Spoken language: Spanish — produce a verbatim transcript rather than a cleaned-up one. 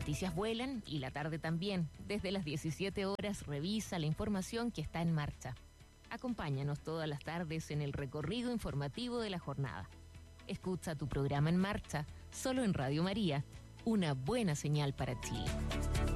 noticias vuelan y la tarde también. Desde las diecisiete horas revisa la información que está en marcha. Acompáñanos todas las tardes en el recorrido informativo de la jornada. Escucha tu programa En Marcha, solo en Radio María, una buena señal para Chile.